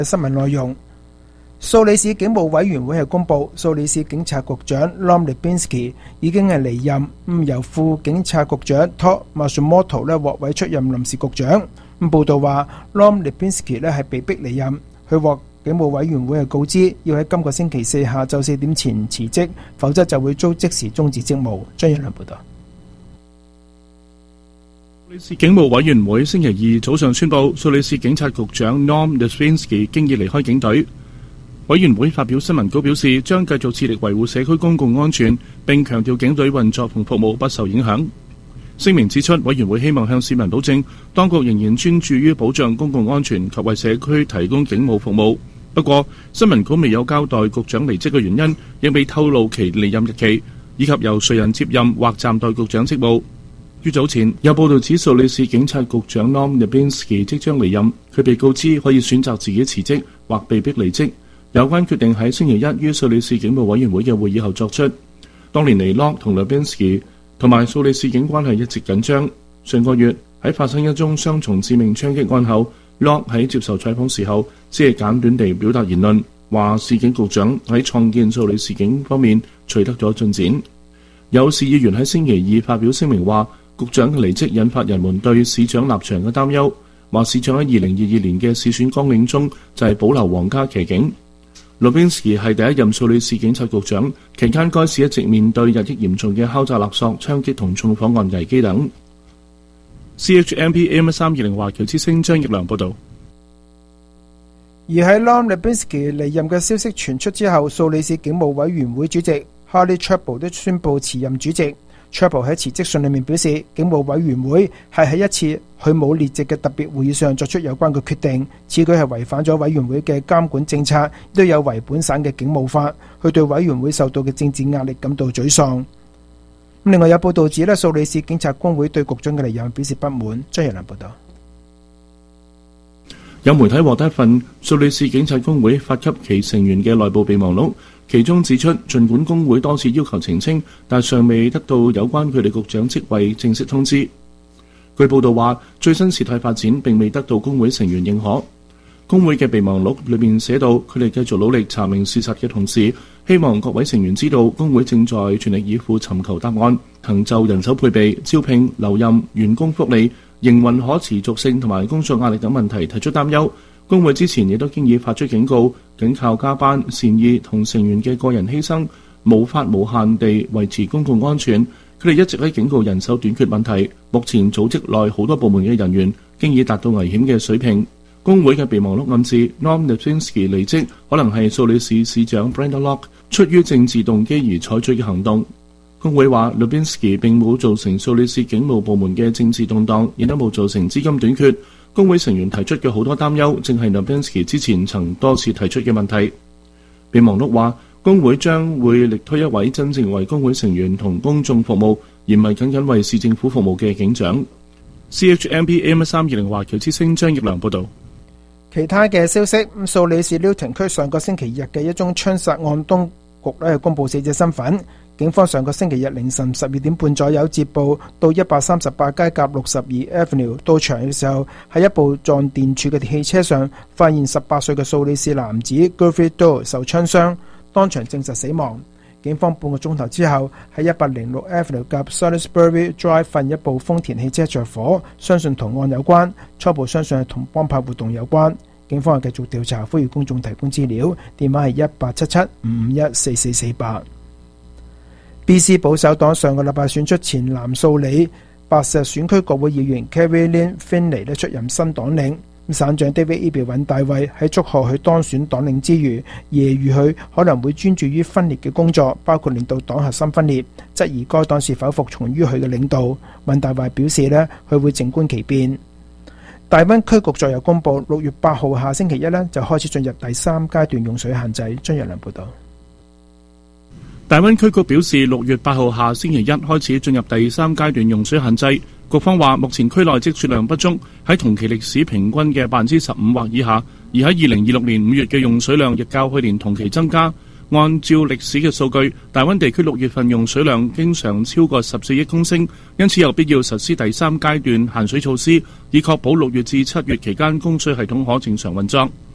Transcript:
新聞內容。蘇里市警務委員會係公布，蘇里市警察局長 Lom Libinski 已經係離任，由副警察局長 Todd Matsumoto 獲委出任臨時局長。報道話 Lom Libinski 係被逼離任，佢獲警務委員會係告知要喺今個星期四下晝4點前辭職，否則就會遭即時終止職務。張耀良報道。 蘇里市警務委員會星期二早上宣布，蘇里市警察局長 Lom Libinski 經已離開警隊。委員會發表新聞稿表示，將繼續致力維護社區公共安全，並強調警隊運作同服務不受影響。聲明指出，委員會希望向市民保證，當局仍然專注於保障公共安全及為社區提供警務服務。不過，新聞稿未有交代局長離職嘅原因，亦未透露其離任日期，以及由誰人接任或暫代局長職務。於早前有報道指，蘇里市警察局長 Lom Libinski 即將離任，佢被告知可以選擇自己辭職或被逼離職。有關決定喺星期一於蘇里市警務委員會嘅會議後作出。多年嚟，Lom 同 Libinski 同埋蘇里市警關係一直緊張。上個月喺發生一宗雙重致命槍擊案後，Lom 喺接受採訪時候，只係簡短地表達言論，話市警局長喺創建蘇里市警方面取得咗進展。有市議員喺星期二發表聲明話，局長嘅離職引發人們對市長立場嘅擔憂，話市長喺2022年嘅市選綱領中就係保留皇家騎警。Libinski 係第一任蘇里市警察局長，期間該市一直面對日益嚴重嘅敲詐勒索、槍擊同縱火案危機等。CHMP AM320 華僑之聲張益良報導。 而喺 Lom Libinski 離任嘅消息傳出之後，蘇里市警務委員會主席 Harley Chapel 都宣布辭任主席。Chapel 喺辭職信裏面表示，警務委員會係喺一次佢冇列席嘅特別會議上作出有關嘅決定，此舉係違反咗委員會嘅監管政策，亦都有違本省嘅警務法。佢對委員會受到嘅政治壓力感到沮喪。另外有報道指蘇里市警察工會對局長嘅離任表示不滿。張日良報道。 有媒體獲得一份蘇里市警察工會發給其成員嘅內部備忘錄，其中指出，儘管工會多次要求澄清，但尚未得到有關佢哋局長職位正式通知。據報道話，最新事態發展並未得到工會成員認可。工會嘅備忘錄裏面寫到，佢哋繼續努力查明事實嘅同時，希望各位成員知道，工會正在全力以赴尋求答案，曾就人手配備、招聘、留任、員工福利、營運可持續性同埋工作壓力等問題提出擔憂。工會之前亦都經已發出警告，僅靠加班、善意同成員嘅個人犧牲，無法無限地維持公共安全。佢哋一直喺警告人手短缺問題。目前組織內好多部門嘅人員經已達到危險嘅水平。工會嘅備忘錄暗示 Lom Libinski 離職可能係蘇里市市長 Brenda Locke 出於政治動機而採取嘅行動。工會話 Libinski 並冇造成蘇里市警務部門嘅政治動盪，亦都冇造成資金短缺。工會成員提出嘅好多擔憂，正係 Libinski 之前曾多次提出嘅問題。備忘錄話，工會將會力推一位真正為工會成員同公眾服務，而唔係僅僅為市政府服務嘅警長。CHMP AM320 華僑之聲張益良報導。 其他嘅消息，蘇里市 Newton 區上個星期日嘅一宗槍殺案，當局公佈死者身份。警方上個星期日凌晨12點半左右接報到138街甲62 Avenue 到場嘅時候，喺一部撞電柱嘅汽車上發現18歲嘅蘇里市男子 Griffith Doe 受槍傷，當場證實死亡。警方半個鐘頭之後喺106 Avenue 及 Salisbury Drive 發現一部豐田汽車着火，相信同案有關，初步相信係同幫派活動有關。警方係繼續調查，呼籲公眾提供資料，電話係1877-551-4448。BC 保守黨上個禮拜選出前南蘇里白石選區國會議員 Carrie Lynn Finlay 出任新黨領。省長 David Eby 尹大衛喺祝賀佢當選黨領之餘，揶揄佢可能會專注於分裂嘅工作，包括令到黨核心分裂，質疑該黨是否服從於佢嘅領導。尹大衛表示佢會靜觀其變。大溫區局再有公佈，6月8號下星期一就開始進入第3階段用水限制。張日良報導。 大溫區局表示，6月8號下星期一開始進入第3階段用水限制。局方話，目前區內積雪量不足，喺同期歷史平均嘅15%或以下，而喺2026年5月嘅用水量亦較去年同期增加。按照歷史嘅數據，大溫地區6月份用水量經常超過14億公升，因此有必要實施第3階段限水措施，以確保6月至7月期間供水系統可正常運作。